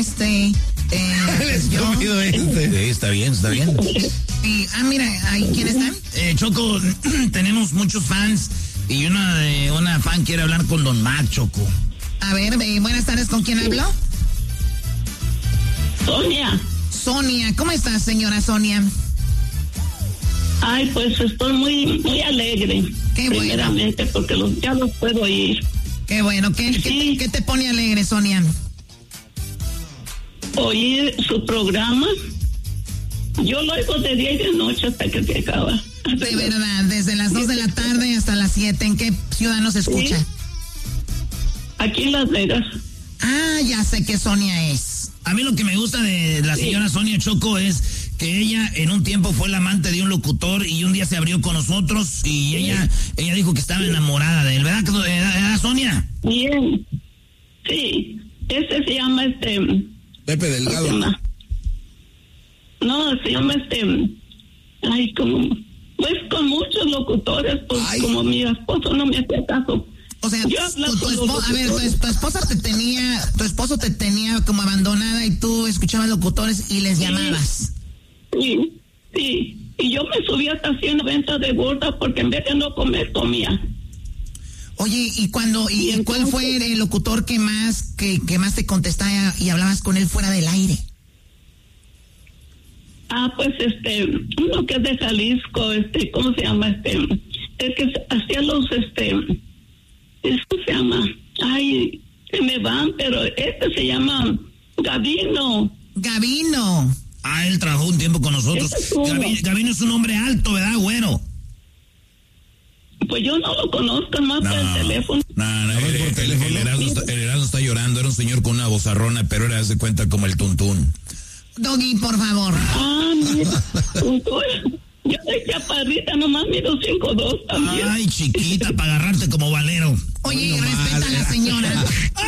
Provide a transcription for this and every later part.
El estúpido este. Sí, está bien. Y, mira, ¿ahí quién está? Choco, tenemos muchos fans y una fan quiere hablar con Don Mac, Choco. A ver, buenas tardes, ¿con quién hablo? Sonia, ¿cómo estás, señora Sonia? Ay, pues estoy muy alegre. Qué bueno. Primeramente, porque ya los puedo oír. Qué bueno. ¿Qué te pone alegre, Sonia? Oír su programa. Yo lo oigo de día y de noche hasta que se acaba. De verdad, desde las 2 de la tarde hasta las 7. ¿En qué ciudad nos escucha? Sí. Aquí en Las Vegas. Ya sé qué Sonia es. A mí lo que me gusta de la señora Sonia, Choco, es que ella en un tiempo fue la amante de un locutor y un día se abrió con nosotros y ella dijo que estaba enamorada de él, ¿verdad, Sonia? Bien. Sí. Ese se llama Pepe Delgado. Se llama pues con muchos locutores, pues como mi esposo no me hacía caso. O sea, tu esposo te tenía como abandonada y tú escuchabas locutores y les llamabas. Sí. Y yo me subía hasta 190 de gorda porque en vez de no comer, comía. Oye, ¿cuál fue el locutor que más te contestaba y hablabas con él fuera del aire? Pues uno que es de Jalisco, ¿cómo se llama? El que hacía los, ¿cómo se llama? Ay, se me van, pero se llama Gavino. Él trabajó un tiempo con nosotros. Gavino es un hombre alto, ¿verdad, güero? Pues yo no lo conozco más por el teléfono. El Erasmo está llorando. Era un señor con una vozarrona, pero era, se cuenta, como el Tuntún. Doggy, por favor. Mira, yo soy chaparrita, nomás mido 5'2" también. Ay, chiquita, para agarrarte como valero. Oye, respeta a la señora.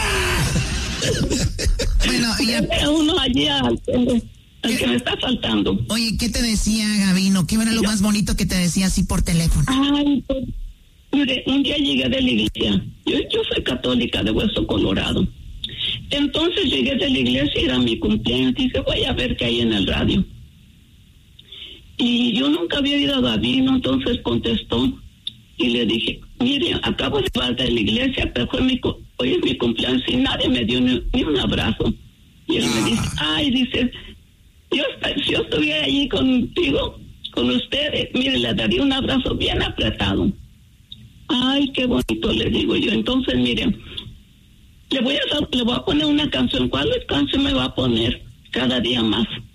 Bueno, ya uno allí al que me está faltando. Oye, ¿qué te decía Gavino? ¿Qué era lo más bonito que te decía así por teléfono? Pues, mire, un día llegué de la iglesia. Yo soy católica de Hueso Colorado. Entonces llegué de la iglesia y era mi cumpleaños. Dije, voy a ver qué hay en el radio. Y yo nunca había ido a Gavino, entonces contestó. Y le dije, mire, acabo de llegar de la iglesia, pero hoy es mi cumpleaños y nadie me dio ni un abrazo. Y él me dice, dice, si yo estuviera allí contigo, con ustedes, mire, le daría un abrazo bien apretado. Ay, qué bonito, le digo yo. Entonces, mire, le voy a poner una canción. ¿Cuál canción me va a poner? Cada día más.